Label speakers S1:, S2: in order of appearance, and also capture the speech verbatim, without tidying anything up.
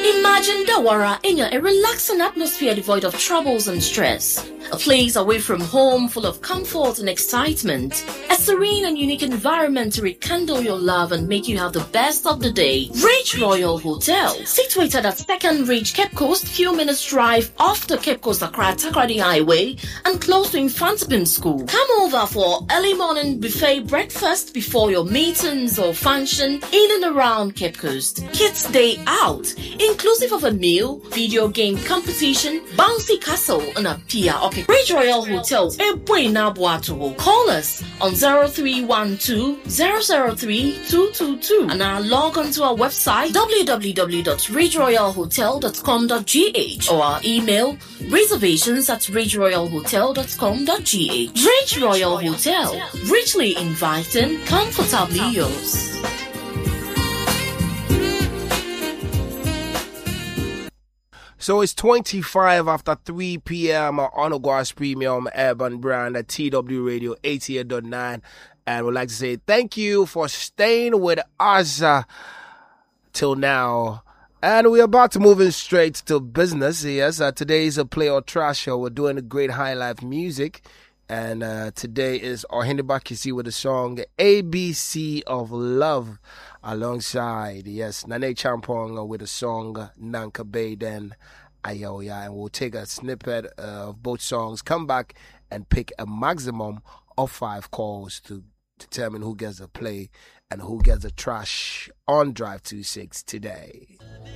S1: Imagine Dawara in a relaxing atmosphere devoid of troubles and stress. A place away from home full of comfort and excitement. A serene and unique environment to rekindle your love and make you have the best of the day. Ridge Royal Hotel, situated at Second Ridge Cape Coast, few minutes drive off the Cape Coast Accra Takoradi Highway and close to Infantipim School. Come over for early morning buffet breakfast before your meetings or function in and around Cape Coast. Kids Day Out, inclusive of a meal, video game competition, bouncy castle, and a pier. Okay, Ridge Royal Hotel, call us on zero three one two, zero zero three, two two two and now log on to our website w w w dot ridge royal hotel dot com dot g h or our email reservations at ridge royal hotel dot com dot g h. Ridge Royal Hotel, richly inviting, comfortably yours.
S2: So it's twenty-five after three p.m. on Oguas Premium Urban Brand at T W Radio eighty-eight point nine. And we'd like to say thank you for staying with us uh, till now. And we're about to move in straight to business. Yes, uh, today is a Play or Trash show. We're doing a great high life music. And uh, today is Ohene Bakisi with the song A B C of Love. Alongside, yes, Nane Champong with the song Nanka Baden Ayoya. And we'll take a snippet of both songs, come back and pick a maximum of five calls to determine who gets a play and who gets a trash on Drive two six today.